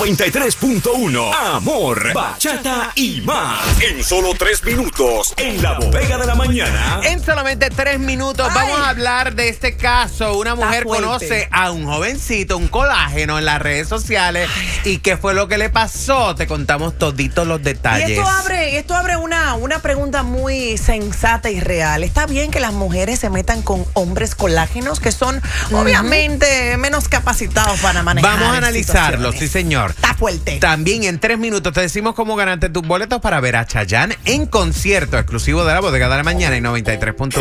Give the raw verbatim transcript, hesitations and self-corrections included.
noventa y tres punto uno. Amor, bachata y más. En solo tres minutos, en la bodega de la mañana. En solamente tres minutos Ay. vamos a hablar de este caso. Una mujer conoce a un jovencito, un colágeno en las redes sociales. Ay. ¿Y qué fue lo que le pasó? Te contamos toditos los detalles. Y esto abre, esto abre una, una pregunta muy sensata y real. ¿Está bien que las mujeres se metan con hombres colágenos que son uh-huh. obviamente menos capacitados para manejar? Vamos a analizarlo, sí señor. Está fuerte. También en tres minutos te decimos cómo ganarte tus boletos para ver a Chayanne en concierto exclusivo de la bodega de la mañana en noventa y tres punto uno.